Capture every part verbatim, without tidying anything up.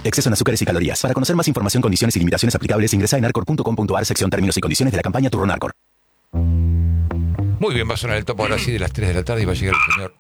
Exceso en azúcares y calorías. Para conocer más información, condiciones y limitaciones aplicables, ingresa en arcor punto com punto a r sección términos y condiciones de la campaña Turrón Arcor. Muy bien, va a sonar el top ahora sí de las tres de la tarde y va a llegar el señor.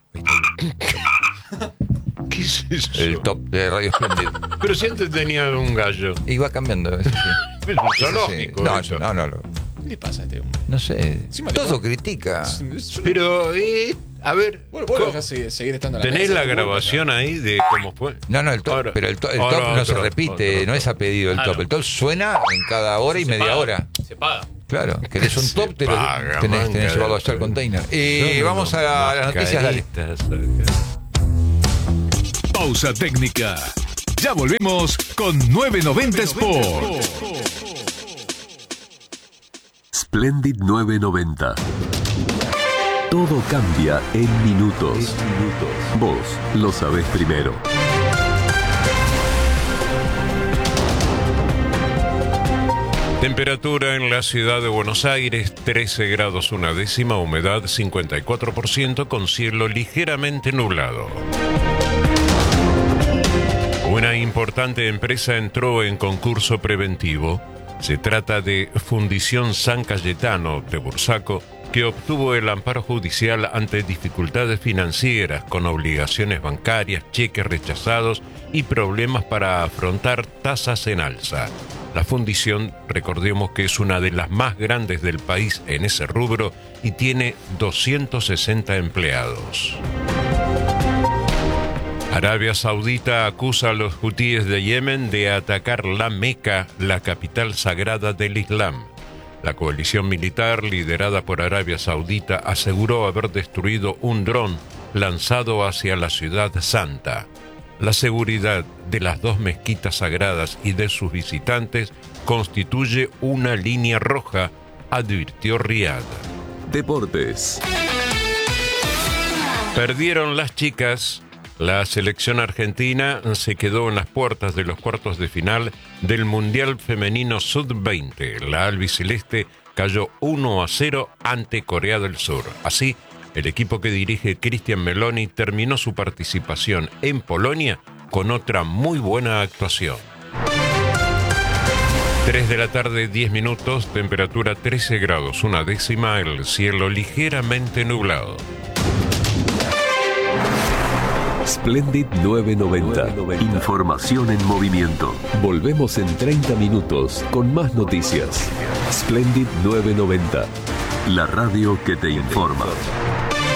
¿Qué es eso? El top de Radio Splendid. Pero si antes tenía un gallo. Y va cambiando. Eso sí. Pero es Eso zoológico, sí. No, eso. no, no, no. ¿Qué le pasa a este hombre? No sé. Encima le Todo pongo- critica. Pero, eh, a ver, Bueno, vos lo ¿cómo- dejás seguir, seguir estando en la ¿tenés mesa, la seguro, grabación ahí de cómo fue? No, no, el top, Ahora- pero el, to- el ahora top no se otro, repite, otro, no es a pedido el Ah, top. no. El top suena en cada hora y Se media paga. hora. Se paga. Claro, querés un Se top, te lo paga, tenés, manga tenés llevado de- allá al container. Y Son vamos a unos las noticias, dale. mascaritas acá. Pausa técnica. Ya volvemos con novecientos noventa Sport. Splendid novecientos noventa. Todo cambia en minutos. Vos lo sabés primero. Temperatura en la ciudad de Buenos Aires, trece grados una décima, humedad cincuenta y cuatro por ciento con cielo ligeramente nublado. Una importante empresa entró en concurso preventivo. Se trata de Fundición San Cayetano de Bursaco, que obtuvo el amparo judicial ante dificultades financieras con obligaciones bancarias, cheques rechazados y problemas para afrontar tasas en alza. La fundición, recordemos que es una de las más grandes del país en ese rubro y tiene doscientos sesenta empleados. Arabia Saudita acusa a los hutíes de Yemen de atacar la Meca, la capital sagrada del Islam. La coalición militar liderada por Arabia Saudita aseguró haber destruido un dron lanzado hacia la ciudad santa. La seguridad de las dos mezquitas sagradas y de sus visitantes constituye una línea roja, advirtió Riad. Deportes. Perdieron las chicas. La selección argentina se quedó en las puertas de los cuartos de final del Mundial Femenino sub veinte. La albiceleste cayó uno a cero ante Corea del Sur. Así, el equipo que dirige Cristian Meloni terminó su participación en Polonia con otra muy buena actuación. tres de la tarde, diez minutos, temperatura trece grados, una décima, el cielo ligeramente nublado. Splendid novecientos noventa. Información en movimiento. Volvemos en treinta minutos con más noticias. Splendid novecientos noventa. La radio que te informa.